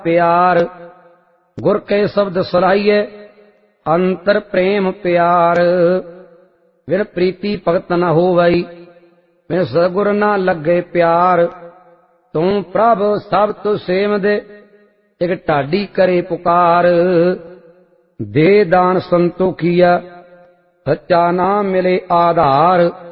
प्यार। गुर के शब्द सलाहिए अंतर प्रेम प्यार। बिन प्रीति भगत न होवई, बिन सतगुर न लगे प्यार। तू प्रभ सब तु सेम दे, एक ढाडी करे पुकार। दे दान संतोखिया, सच्चा नाम मिले आधार।